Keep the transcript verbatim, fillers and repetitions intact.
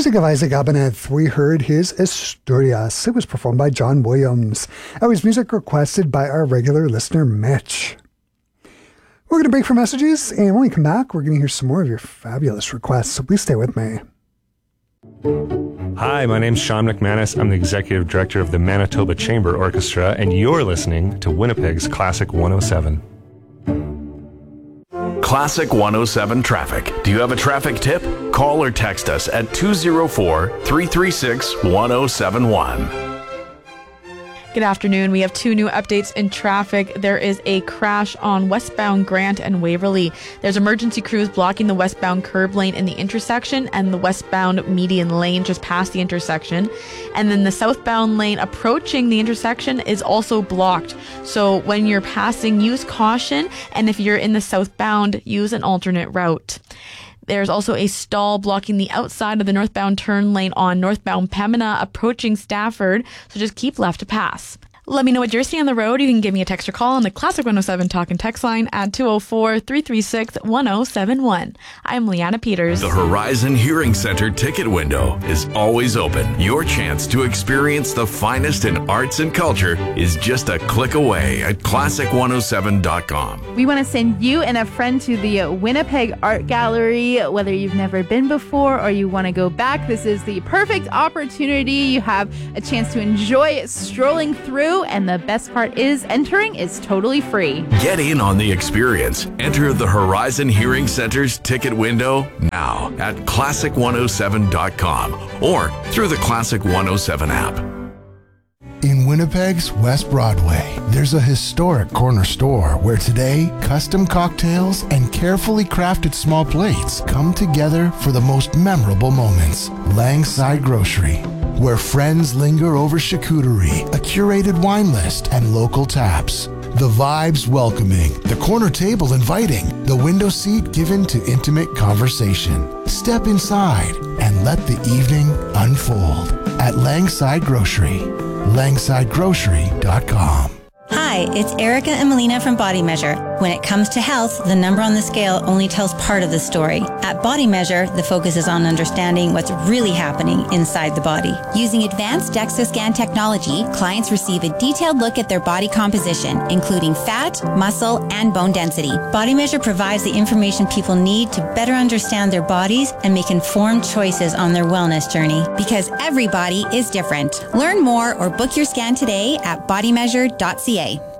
music of Isaac Aberneth, we heard his Asturias. It was performed by John Williams. That was music requested by our regular listener, Mitch. We're going to break for messages, and when we come back, we're going to hear some more of your fabulous requests, so please stay with me. Hi, my name's Sean McManus. I'm the Executive Director of the Manitoba Chamber Orchestra, and you're listening to Winnipeg's Classic one oh seven. Classic one oh seven Traffic. Do you have a traffic tip? Call or text us at two oh four, three three six, one oh seven one. Good afternoon. We have two new updates in traffic. There is a crash on westbound Grant and Waverly. There's emergency crews blocking the westbound curb lane in the intersection and the westbound median lane just past the intersection. And then the southbound lane approaching the intersection is also blocked. So when you're passing, use caution. And if you're in the southbound, use an alternate route. There's also a stall blocking the outside of the northbound turn lane on northbound Pembina approaching Stafford, so just keep left to pass. Let me know what you're seeing on the road. You can give me a text or call on the Classic one oh seven Talk and Text line at two oh four, three three six, one oh seven one. I'm Leanna Peters. The Horizon Hearing Center ticket window is always open. Your chance to experience the finest in arts and culture is just a click away at classic one oh seven dot com. We want to send you and a friend to the Winnipeg Art Gallery. Whether you've never been before or you want to go back, this is the perfect opportunity. You have a chance to enjoy strolling through. And the best part is entering is totally free. Get in on the experience. Enter the Horizon Hearing Center's ticket window now at classic one oh seven dot com or through the Classic one oh seven app. In Winnipeg's West Broadway, there's a historic corner store where today, custom cocktails and carefully crafted small plates come together for the most memorable moments. Langside Grocery, where friends linger over charcuterie, a curated wine list, and local taps. The vibes welcoming, the corner table inviting, the window seat given to intimate conversation. Step inside and let the evening unfold at Langside Grocery. langside grocery dot com. Hi, it's Erica and Melina from Body Measure. When it comes to health, the number on the scale only tells part of the story. At Body Measure, the focus is on understanding what's really happening inside the body. Using advanced DEXA scan technology, clients receive a detailed look at their body composition, including fat, muscle, and bone density. Body Measure provides the information people need to better understand their bodies and make informed choices on their wellness journey. Because every body is different. Learn more or book your scan today at body measure dot c a.